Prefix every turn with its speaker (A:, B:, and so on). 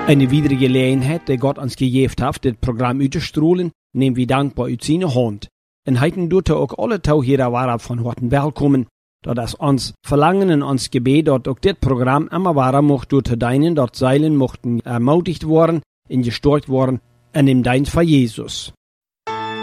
A: Eine weitere Gelegenheit, die Gott uns gegeben hat, das Programm uitzustrahlen, nehmen wir dankbar uit seine Hand. En heiten doet ook alle Tauhierer waren von harten willkommen, dat es uns Verlangen und uns Gebet, dat auch das Programm immer weiter mocht door te dienen, dat Seilen mochten ermutigt worden und gestärkt worden in dem Dienst von Jesus.